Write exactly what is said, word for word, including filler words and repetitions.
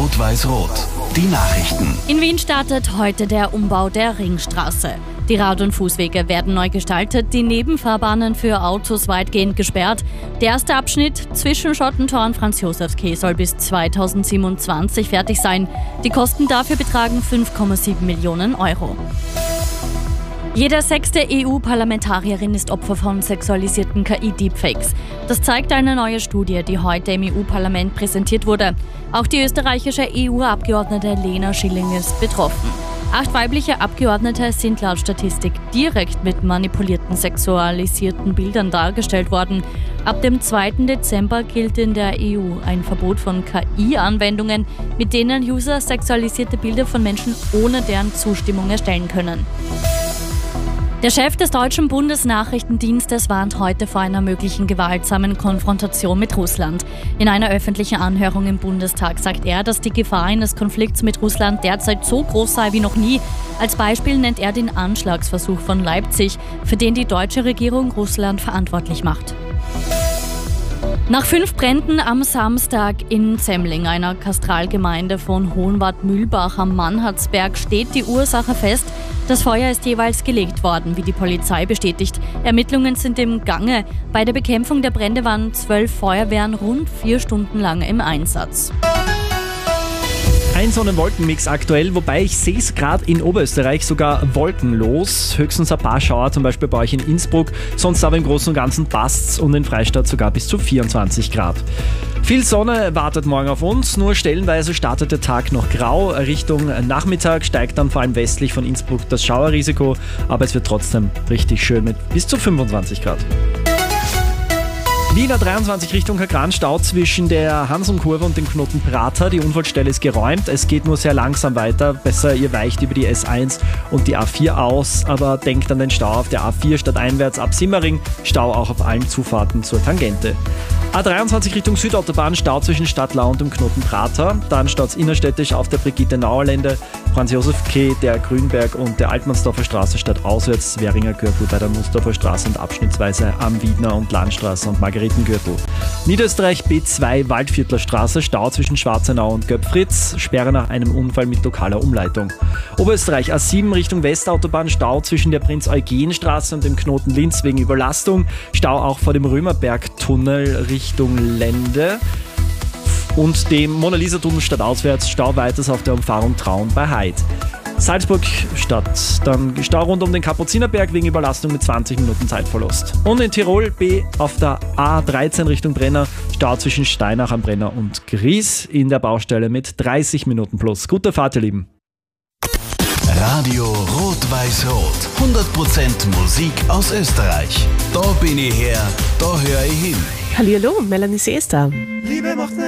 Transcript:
Rot-Weiß-Rot. Die Nachrichten. In Wien startet heute der Umbau der Ringstraße. Die Rad- und Fußwege werden neu gestaltet, die Nebenfahrbahnen für Autos weitgehend gesperrt. Der erste Abschnitt zwischen Schottentor und Franz-Josefs-Quai soll bis zweitausendsiebenundzwanzig fertig sein. Die Kosten dafür betragen fünf Komma sieben Millionen Euro. Jede sechste E U-Parlamentarierin ist Opfer von sexualisierten K I-Deepfakes. Das zeigt eine neue Studie, die heute im E U-Parlament präsentiert wurde. Auch die österreichische E U-Abgeordnete Lena Schilling ist betroffen. Acht weibliche Abgeordnete sind laut Statistik direkt mit manipulierten sexualisierten Bildern dargestellt worden. Ab dem zweiten Dezember gilt in der E U ein Verbot von K I-Anwendungen, mit denen User sexualisierte Bilder von Menschen ohne deren Zustimmung erstellen können. Der Chef des deutschen Bundesnachrichtendienstes warnt heute vor einer möglichen gewaltsamen Konfrontation mit Russland. In einer öffentlichen Anhörung im Bundestag sagt er, dass die Gefahr eines Konflikts mit Russland derzeit so groß sei wie noch nie. Als Beispiel nennt er den Anschlagsversuch von Leipzig, für den die deutsche Regierung Russland verantwortlich macht. Nach fünf Bränden am Samstag in Zemmling, einer Katastralgemeinde von Hohenwart-Mühlbach am Mannhardsberg, steht die Ursache fest. Das Feuer ist jeweils gelegt worden, wie die Polizei bestätigt. Ermittlungen sind im Gange. Bei der Bekämpfung der Brände waren zwölf Feuerwehren rund vier Stunden lang im Einsatz. Ein Sonnen-Wolken-Mix aktuell, wobei ich sehe es gerade in Oberösterreich sogar wolkenlos. Höchstens ein paar Schauer, zum Beispiel bei euch in Innsbruck. Sonst aber im Großen und Ganzen passt's und in Freistadt sogar bis zu vierundzwanzig Grad. Viel Sonne wartet morgen auf uns, nur stellenweise startet der Tag noch grau. Richtung Nachmittag steigt dann vor allem westlich von Innsbruck das Schauerrisiko, aber es wird trotzdem richtig schön mit bis zu fünfundzwanzig Grad. Wiener dreiundzwanzig Richtung Kagran, Stau zwischen der Hansum-Kurve und dem Knoten Prater. Die Unfallstelle ist geräumt, es geht nur sehr langsam weiter. Besser, ihr weicht über die S eins und die A vier aus, aber denkt an den Stau auf der A vier stadteinwärts ab Simmering. Stau auch auf allen Zufahrten zur Tangente. A dreiundzwanzig Richtung Südautobahn, Stau zwischen Stadtlau und dem Knoten Prater. Dann staut's innerstädtisch auf der Brigitte-Nauer-Lände, Franz-Josef-Quai, der Grünberg und der Altmannsdorfer Straße statt auswärts, Währinger Gürtel bei der Nussdorfer Straße und abschnittsweise am Wiedner und Landstraße und Margaretengürtel. Niederösterreich B zwei Waldviertler Straße, Stau zwischen Schwarzenau und Göpfritz, Sperre nach einem Unfall mit lokaler Umleitung. Oberösterreich A sieben Richtung Westautobahn, Stau zwischen der Prinz-Eugen-Straße und dem Knoten Linz wegen Überlastung, Stau auch vor dem Römerberg-Tunnel Richtung Lände. Und dem Mona-Lisa-Tunnel stadtauswärts, Stau weiters auf der Umfahrung Traun bei Heid. Salzburg Stadt, dann Stau rund um den Kapuzinerberg wegen Überlastung mit zwanzig Minuten Zeitverlust. Und in Tirol B auf der A dreizehn Richtung Brenner, Stau zwischen Steinach am Brenner und Gries in der Baustelle mit dreißig Minuten plus. Gute Fahrt, ihr Lieben. Radio Rot-Weiß-Rot. hundert Prozent Musik aus Österreich. Da bin ich her, da höre ich hin. Hallihallo, Melanie Seester. Liebe macht